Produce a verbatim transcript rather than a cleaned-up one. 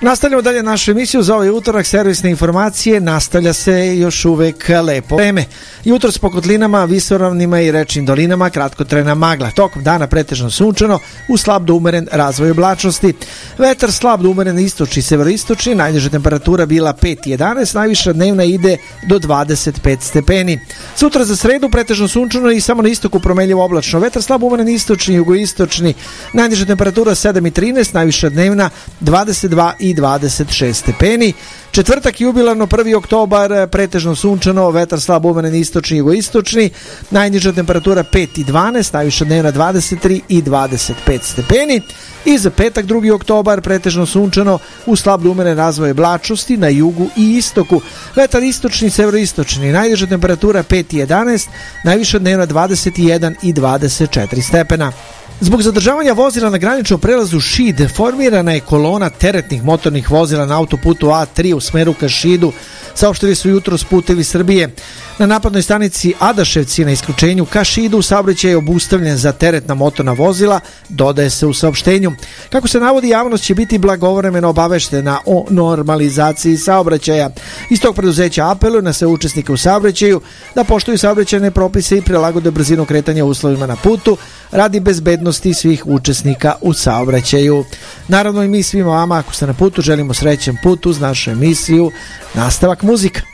Nastavljamo dalje našu emisiju za ovaj utorak. Servisne informacije, nastavlja se još uvek lepo vreme. Jutro s pokotlinama, visoravnima i rečnim dolinama, kratkotrajna magla. Tokom dana pretežno sunčano, u slab do umeren razvoj oblačnosti. Vetar slab do umeren istočni, severoistočni, najniža temperatura bila pet jedanaest, najviša dnevna ide do dvadeset pet stepeni. Sutra za sredu pretežno sunčano i samo na istoku promenljivo oblačno. Vetar slab umeren istočni, jugoistočni, najniža temperatura sedam i trinaest, najviša dnevna dvadeset dva i dvadeset šest stepeni. Četvrtak jubilarno prvi oktobar, pretežno sunčano, vetar slab umeren istočni, jugoistočni, najniža temperatura pet i dvanaest, najviša dnevna dvadeset tri i dvadeset pet stepeni. I za petak drugi oktobar, pretežno sunčano, u slab umeren razvoj oblačnosti na jugu i istoku. Vetar istočni, severoistočni, najniža temperatura pet i jedanaest, najviša dnevna dvadeset jedan i dvadeset četiri stepena. Zbog zadržavanja vozila na graničnom prelazu Šid formirana je kolona teretnih motornih vozila na autoputu A tri u smeru ka Šidu, saopštili su jutros Putevi Srbije. Na napadnoj stanici Adaševci na isključenju ka Šidu saobraćaj je obustavljen za teretna motorna vozila, dodaje se u saopštenju. Kako se navodi, javnost će biti blagovremeno obaveštena o normalizaciji saobraćaja. Iz tog preduzeća apeluju na sve učesnike u saobraćaju da poštuju saobraćajne propise i prilagode brzinu kretanja uslovima na putu radi bezbednosti svih učesnika u saobraćaju. Naravno i mi svima vama, ako ste na putu, želimo srećan put uz našu emisiju. Nastavak muzika.